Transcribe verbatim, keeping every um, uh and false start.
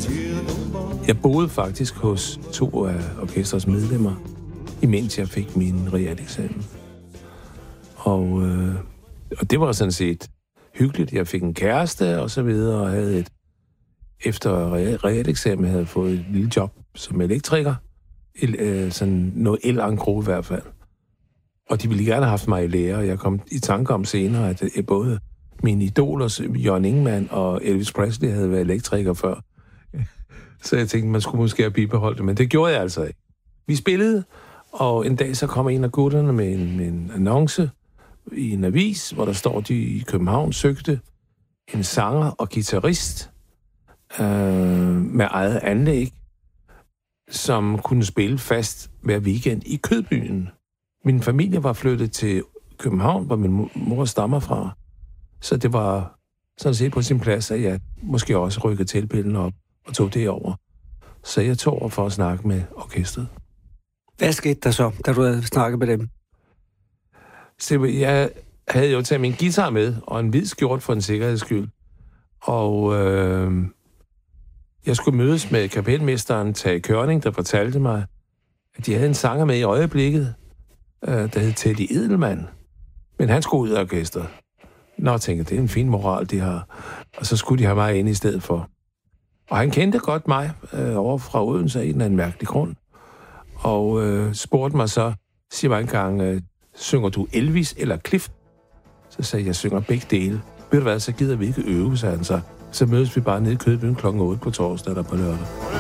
Jeg boede faktisk hos to af orkestrets medlemmer, imens jeg fik min realeksamen. Og, øh, og det var sådan set hyggeligt. Jeg fik en kæreste og så videre, og havde et, efter realeksamen havde jeg fået et lille job som elektriker. El, øh, sådan noget el-ankro i hvert fald. Og de ville gerne have haft mig i lære, og jeg kom i tanke om senere, at øh, både mine idoler, Jørgen Ingmann og Elvis Presley, havde været elektriker før. Så jeg tænkte, man skulle måske have bibeholdt det, men det gjorde jeg altså ikke. Vi spillede, og en dag så kom en af gutterne med en, med en annonce i en avis, hvor der står, de i København søgte en sanger og guitarist øh, med eget anlæg, som kunne spille fast hver weekend i Kødbyen. Min familie var flyttet til København, hvor min mor stammer fra, så det var sådan set på sin plads, at jeg måske også rykkede tilpillen op og tog det over. Så jeg tog over for at snakke med orkestret. Hvad skete der så, da du havde snakket med dem? Så jeg havde jo taget min guitar med, og en hvid skjort for en sikkerheds skyld. Og øh, jeg skulle mødes med kapelmesteren Tage Kørning, der fortalte mig, at de havde en sanger med i øjeblikket, øh, der hed Teddy Edelmann. Men han skulle ud af orkestret. Nå, jeg tænkte, det er en fin moral, de har. Og så skulle de have mig ind i stedet for. Og han kendte godt mig øh, over fra Odense af en eller anden mærkelig grund. Og øh, spurgte mig så, siger mig engang, øh, synger du Elvis eller Cliff? Så sagde jeg, jeg synger begge dele. Ved du hvad, så gider vi ikke øve, sagde han så. Så mødes vi bare nede i Kødbyen klokken otte på torsdag eller på lørdag.